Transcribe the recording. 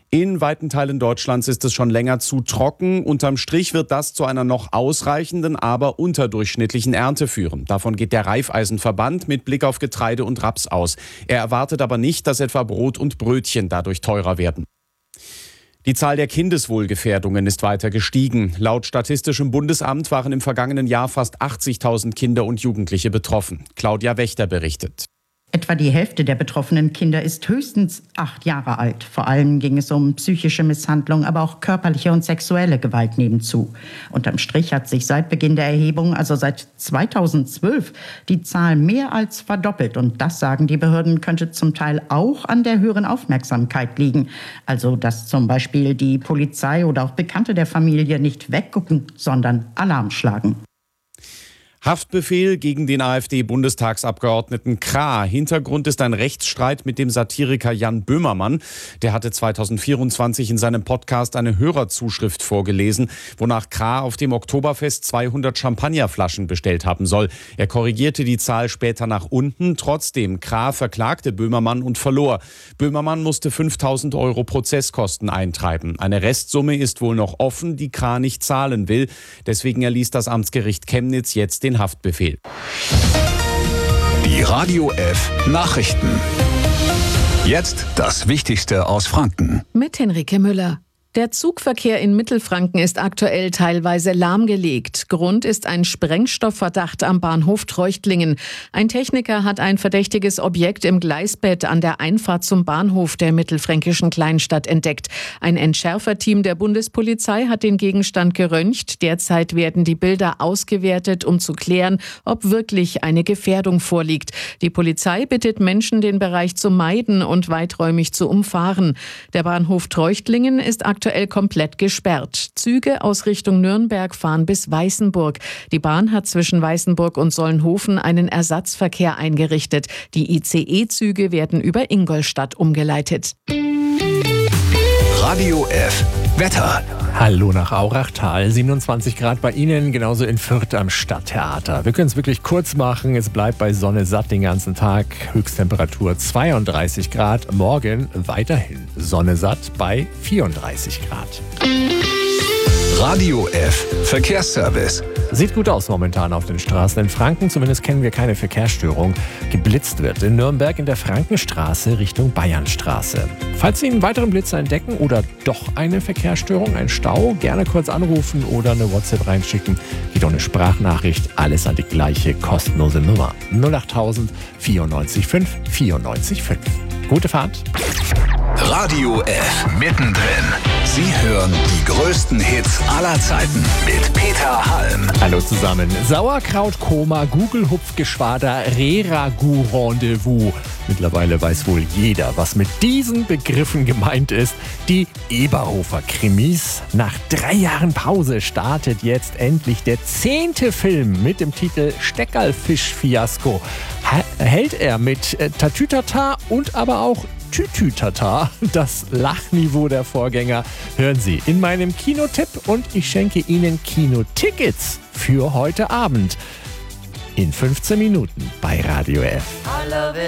In weiten Teilen Deutschlands ist es schon länger zu trocken. Unterm Strich wird das zu einer noch ausreichenden, aber unterdurchschnittlichen Ernte führen. Davon geht der Raiffeisenverband mit Blick auf Getreide und Raps aus. Er erwartet aber nicht, dass etwa Brot und Brötchen dadurch teurer werden. Die Zahl der Kindeswohlgefährdungen ist weiter gestiegen. Laut Statistischem Bundesamt waren im vergangenen Jahr fast 80.000 Kinder und Jugendliche betroffen. Claudia Wächter berichtet. Etwa die Hälfte der betroffenen Kinder ist höchstens 8 Jahre alt. Vor allem ging es um psychische Misshandlung, aber auch körperliche und sexuelle Gewalt nehmen zu. Unterm Strich hat sich seit Beginn der Erhebung, also seit 2012, die Zahl mehr als verdoppelt. Und das, sagen die Behörden, könnte zum Teil auch an der höheren Aufmerksamkeit liegen. Also, dass zum Beispiel die Polizei oder auch Bekannte der Familie nicht weggucken, sondern Alarm schlagen. Haftbefehl gegen den AfD-Bundestagsabgeordneten Krah. Hintergrund ist ein Rechtsstreit mit dem Satiriker Jan Böhmermann. Der hatte 2024 in seinem Podcast eine Hörerzuschrift vorgelesen, wonach Krah auf dem Oktoberfest 200 Champagnerflaschen bestellt haben soll. Er korrigierte die Zahl später nach unten. Trotzdem, Krah verklagte Böhmermann und verlor. Böhmermann musste 5.000 € Prozesskosten eintreiben. Eine Restsumme ist wohl noch offen, die Krah nicht zahlen will. Deswegen erließ das Amtsgericht Chemnitz jetzt den Haftbefehl. Die Radio F Nachrichten. Jetzt das Wichtigste aus Franken. Mit Henrike Müller. Der Zugverkehr in Mittelfranken ist aktuell teilweise lahmgelegt. Grund ist ein Sprengstoffverdacht am Bahnhof Treuchtlingen. Ein Techniker hat ein verdächtiges Objekt im Gleisbett an der Einfahrt zum Bahnhof der mittelfränkischen Kleinstadt entdeckt. Ein Entschärferteam der Bundespolizei hat den Gegenstand geröntgt. Derzeit werden die Bilder ausgewertet, um zu klären, ob wirklich eine Gefährdung vorliegt. Die Polizei bittet Menschen, den Bereich zu meiden und weiträumig zu umfahren. Der Bahnhof Treuchtlingen ist aktuell komplett gesperrt. Züge aus Richtung Nürnberg fahren bis Weißenburg. Die Bahn hat zwischen Weißenburg und Solnhofen einen Ersatzverkehr eingerichtet. Die ICE-Züge werden über Ingolstadt umgeleitet. Radio F Wetter. Hallo nach Aurachtal, 27 Grad bei Ihnen, genauso in Fürth am Stadttheater. Wir können es wirklich kurz machen, es bleibt bei Sonne satt den ganzen Tag, Höchsttemperatur 32 Grad, morgen weiterhin Sonne satt bei 34 Grad. Radio F Verkehrsservice. Sieht gut aus momentan auf den Straßen in Franken, zumindest kennen wir keine Verkehrsstörung. Geblitzt wird in Nürnberg in der Frankenstraße Richtung Bayernstraße. Falls Sie einen weiteren Blitzer entdecken oder doch eine Verkehrsstörung, einen Stau, gerne kurz anrufen oder eine WhatsApp reinschicken. Geht auch eine Sprachnachricht, alles an die gleiche kostenlose Nummer. 08000 94 5 94 5. Gute Fahrt. Radio F mittendrin. Sie hören die größten Hits aller Zeiten mit Peter Halm. Hallo zusammen. Sauerkrautkoma, Gugelhupfgeschwader, Reragu-Rendezvous. Mittlerweile weiß wohl jeder, was mit diesen Begriffen gemeint ist. Die Eberhofer-Krimis. Nach 3 Jahren Pause startet jetzt endlich der 10. Film mit dem Titel Steckerlfisch-Fiasko. Hält er mit Tatütata und aber auch Tütütata das Lachniveau der Vorgänger? Hören Sie in meinem Kinotipp und ich schenke Ihnen Kinotickets für heute Abend. In 15 Minuten bei Radio F.